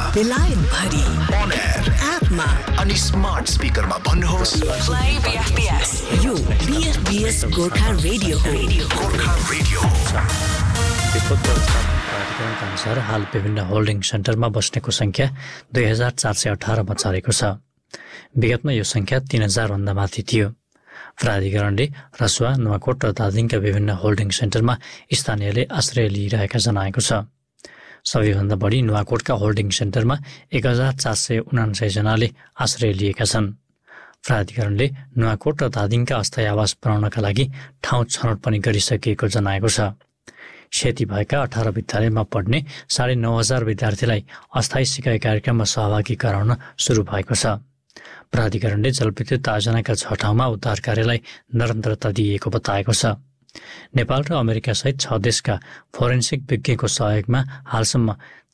बेलायत भरि on air एपमा अनि स्मार्ट स्पिकरमा भन्नुहोस् प्ले बीएफबीएस। यो बीएफबीएस गोर्खा रेडियो हो। गोर्खा रेडियो। विपद व्यवस्थापन प्राधिकरणका अनुसार हाल विभिन्न होल्डिङ सेन्टरमा बस्नेको संख्या 2418 मा चढेको छ। विगतमा यो संख्या 3000 भन्दा माथि थियो। प्राधिकरणले रसुवा, नुवाकोट र धादिङका विभिन्न होल्डिङ सेन्टरमा स्थानीयले आश्रय लिइरहेका जनाएको छ। सबैभन्दा बढी नुवाकोटका होल्डिङ सेन्टरमा 1449 जनाले आश्रय लिएका छन्। प्राधिकरणले नुवाकोट र धादिङका अस्थायी आवास बनाउनका लागि ठाउँ छनौट पनि गरिसकिएको जनाएको छ। क्षति भएका 18 विद्यालयमा पढ्ने 9500 विद्यार्थीलाई अस्थायी सिकाइ कार्यक्रममा सहभागी गराउन सुरु भएको छ। प्राधिकरणले जलविद्युत आयोजनाका 6 ठाउँमा उद्धार कार्यलाई निरन्तरता दिएको बताएको छ। नेपाल र अमेरिका सहित 6 देशका फोरेन्सिक विज्ञको सहयोगमा हालसम्म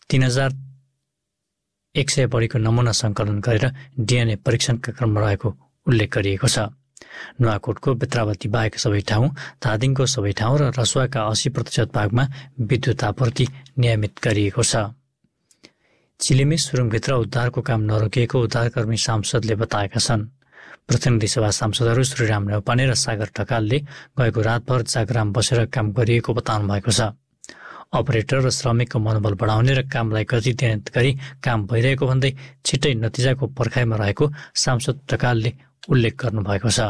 3100 बढीको नमुना सङ्कलन गरेर डिएनए परीक्षणका क्रममा रहेको उल्लेख गरिएको छ। नुवाकोटको बेत्रावती बाहेक सबै ठाउँ, धादिङको सबै ठाउँ र रसुवाका 80% भागमा विद्युत आपूर्ति नियमित गरिएको छ। चिलिमी सुरुङभित्र उद्धारको काम नरोकिएको उद्धारकर्मी सांसदले बताएका छन्। प्रतिनिधि सभा सांसदहरू श्रीराम नेउपाने र सागर ढकालले गएको रातभर जागराम बसेर काम गरिएको बताउनु भएको छ। अपरेटर र श्रमिकको मनोबल बढाउने र कामलाई गति दिने गरी काम भइरहेको भन्दै छिट्टै नतिजाको पर्खाइमा रहेको सांसद ढकालले उल्लेख गर्नुभएको छ।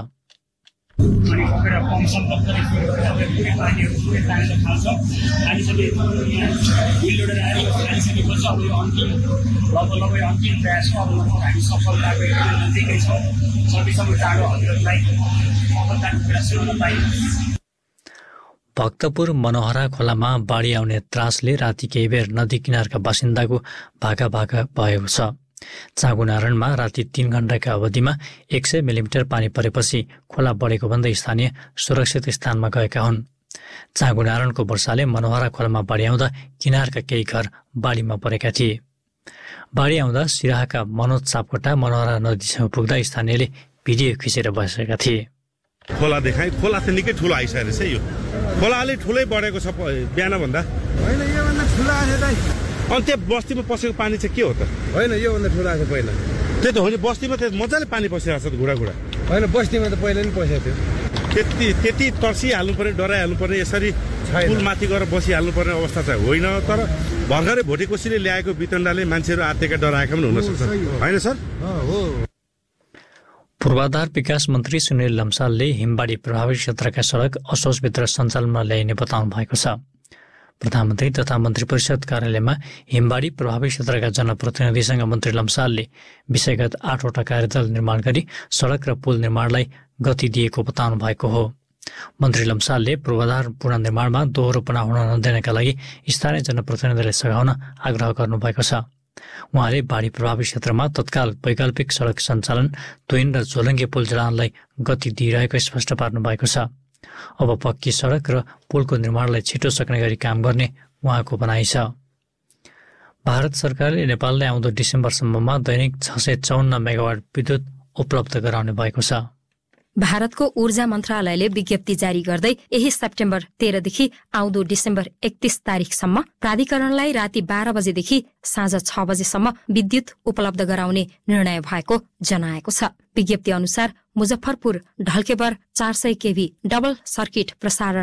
भक्तपुर मनोहरा खोलामा बाढी आउने त्रासले राति केही बेर नदी किनारका बासिन्दाको भागा भएको छ। चाँगुनारायणमा राति 3 घण्टाका अवधिमा 100 मिलिमिटर पानी परेपछि खोला बढेको भन्दै स्थानीय सुरक्षित स्थानमा गएका हुन्। चाँगुनारायणको वर्षाले मनोहरा खोलामा बाढी आउँदा किनारका केही घर बाढीमा परेका थिए। बाढी आउँदा सिराहाका मनोज सापकोटा मनोहरा नदीसँग पुग्दा स्थानीयले भिडियो खिचेर बसेका थिए। खोला देखाइ, खोला त निकै ठुलो आइसकेको छ। यो खोला अलि ठुलै बढेको छ बिहान भन्दा। होइन योभन्दा ठुलो आयो दाइ। अनि त्यो बस्तीमा पसेको पानी चाहिँ के हो त? होइन योभन्दा ठुलो आएको पहिला। त्यही त हो नि, बस्तीमा त मजाले पानी पसिरहेको छ त घुडा। होइन बस्तीमा त पहिला नि पसेको थियो। त्यति तर्सिहाल्नु पर्ने, डराइहाल्नु पर्ने, यसरी पुल माथि गएर बसिहाल्नु पर्ने अवस्था चाहिँ होइन। तर भर्खरै भोटेकोसीले ल्याएको वितण्डाले मान्छेहरू आत्तिका डराएका पनि हुनसक्छ, होइन सर? हो। पूर्वाधार विकास मन्त्री सुनिल लम्सालले हिमबाढी प्रभावित क्षेत्रका सडक असोजभित्र सञ्चालनमा ल्याइने बताउनु भएको छ। प्रधानमन्त्री तथा मन्त्री परिषद कार्यालयमा हिमबाढी प्रभावित क्षेत्रका जनप्रतिनिधिसँग मन्त्री लम्सालले विषयगत 8वटा कार्यदल निर्माण गरी सडक र पुल निर्माणलाई गति दिएको बताउनु भएको हो। मन्त्री लम्सालले पूर्वाधार पुनर्निर्माणमा दोहोरोपना हुन नदिनका लागि स्थानीय जनप्रतिनिधिलाई सघाउन आग्रह गर्नुभएको छ। उहाँले बाढी प्रभावित क्षेत्रमा तत्काल वैकल्पिक सडक सञ्चालन, तुइन र झोलङ्गे पुल जडानलाई गति दिइरहेको स्पष्ट पार्नु भएको छ। अब पक्की सडक र पुलको निर्माणलाई छिटो सक्ने गरी काम गर्ने उहाँको भनाइ छ। भारत सरकारले नेपाललाई आउँदो डिसेम्बरसम्ममा दैनिक 654 मेगावाट विद्युत उपलब्ध गराउने भएको छ। भारतको ऊर्जा मन्त्रालयले विज्ञप्ति जारी गर्दै यही सेप्टेम्बर 13 देखि आउँदो डिसेम्बर 31 तारिकसम्म प्राधिकरणलाई राति 12 बजेदेखि साँझ 6 बजेसम्म विद्युत उपलब्ध गराउने निर्णय भएको जनाएको छ। विज्ञप्ति अनुसार मुजफ्फरपुर ढल्केबर 400 केभी डबल सर्किट प्रसारण